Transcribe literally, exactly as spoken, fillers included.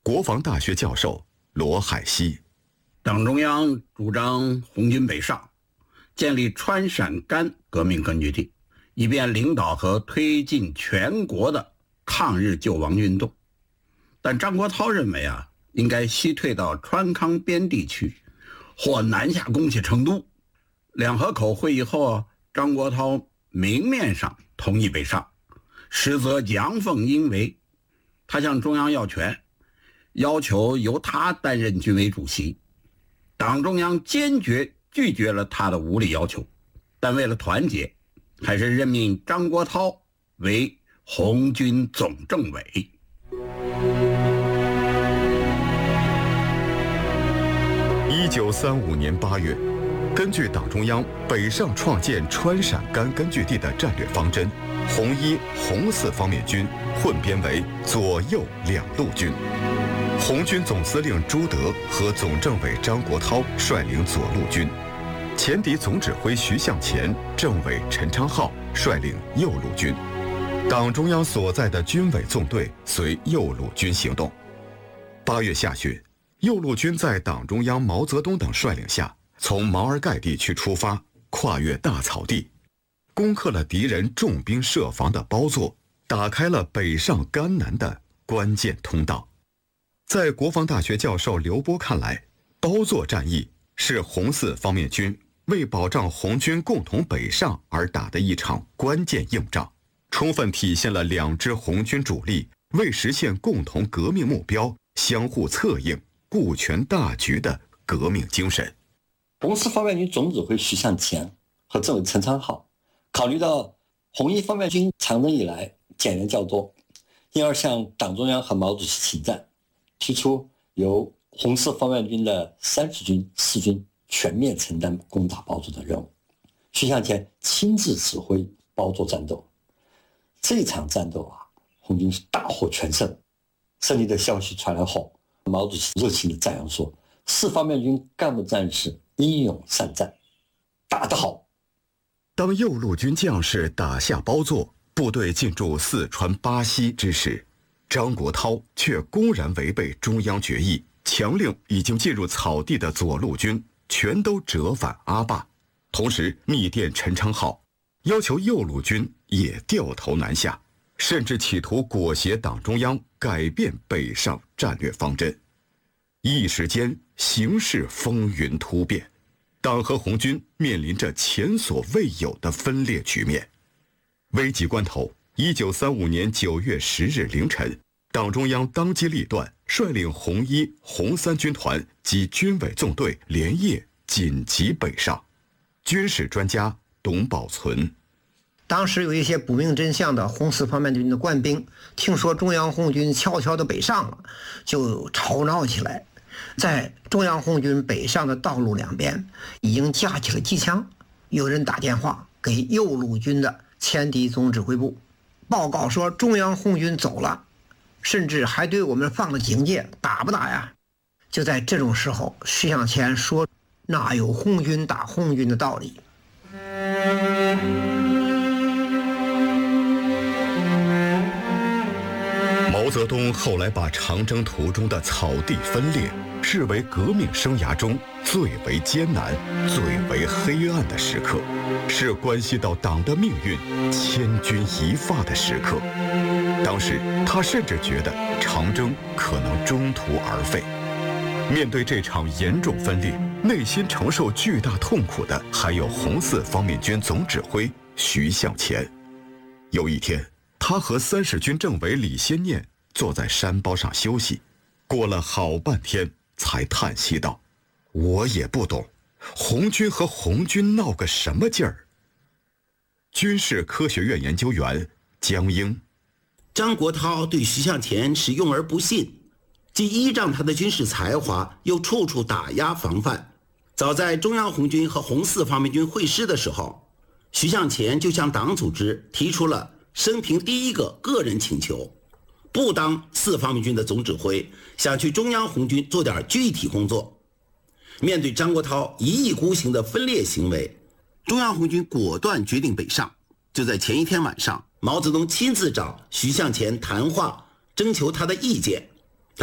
国防大学教授罗海西。 党中央主张红军北上，建立川陕甘革命根据地，以便领导和推进全国的抗日救亡运动。但张国焘认为啊，应该西退到川康边地区，或南下攻下成都。两河口会议后啊，张国焘明面上同意北上，实则阳奉阴违。他向中央要权，要求由他担任军委主席。党中央坚决拒绝了他的无理要求，但为了团结，还是任命张国焘为红军总政委。 一九三五年八月，根据党中央北上创建川陕甘根据地的战略方针，红一、红四方面军混编为左右两路军。红军总司令朱德和总政委张国焘率领左路军，前敌总指挥徐向前、政委陈昌浩率领右路军。党中央所在的军委纵队随右路军行动。八月下旬，右路军在党中央毛泽东等率领下，从毛尔盖地区出发，跨越大草地，攻克了敌人重兵设防的包座，打开了北上甘南的关键通道。在国防大学教授刘波看来，包座战役是红四方面军为保障红军共同北上而打的一场关键硬仗，充分体现了两支红军主力为实现共同革命目标相互策应、顾全大局的革命精神。 红四方面军总指挥徐向前和政委陈昌浩考虑到红一方面军长征以来减员较多，因而向党中央和毛主席请战，提出由红四方面军的三十军、四军全面承担攻打包座的任务。徐向前亲自指挥包座战斗。这场战斗啊，红军是大获全胜。胜利的消息传来后，毛主席热情地赞扬说：“四方面军干部战士英勇善战，打得好。” 当右路军将士打下包座，部队进驻四川巴西之时，张国焘却公然违背中央决议，强令已经进入草地的左路军全都折返阿坝，同时密电陈昌浩，要求右路军也掉头南下，甚至企图裹挟党中央改变北上战略方针。一时间，形势风云突变，党和红军面临着前所未有的分裂局面。危急关头，一九三五年九月十日凌晨，党中央当机立断，率领红一、红三军团及军委纵队连夜紧急北上。军事专家董宝存： 当时有一些不明真相的红四方面军的官兵，听说中央红军悄悄地北上了，就吵闹起来。在中央红军北上的道路两边，已经架起了机枪。有人打电话给右路军的前敌总指挥部，报告说中央红军走了，甚至还对我们放了警戒，打不打呀？就在这种时候，徐向前说：“哪有红军打红军的道理？” 毛泽东后来把长征途中的草地分裂视为革命生涯中最为艰难、最为黑暗的时刻，是关系到党的命运千钧一发的时刻。当时他甚至觉得长征可能中途而废。面对这场严重分裂，内心承受巨大痛苦的还有红四方面军总指挥徐向前。有一天，他和三十军政委李先念坐在山包上休息，过了好半天才叹息道：“我也不懂，红军和红军闹个什么劲儿。”军事科学院研究员江英： 张国焘对徐向前是用而不信，既依仗他的军事才华，又处处打压防范。早在中央红军和红四方面军会师的时候，徐向前就向党组织提出了生平第一个个人请求，不当四方面军的总指挥，想去中央红军做点具体工作。面对张国焘一意孤行的分裂行为，中央红军果断决定北上。就在前一天晚上，毛泽东亲自找徐向前谈话，征求他的意见。